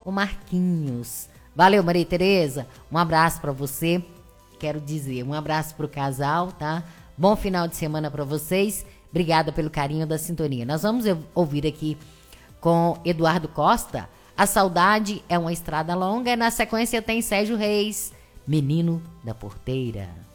o Marquinhos. Valeu, Maria Tereza. Um abraço para você. Quero dizer, um abraço pro casal, tá? Bom final de semana para vocês. Obrigada pelo carinho da sintonia. Nós vamos ouvir aqui com Eduardo Costa, A Saudade é uma Estrada Longa. E na sequência tem Sérgio Reis, Menino da Porteira.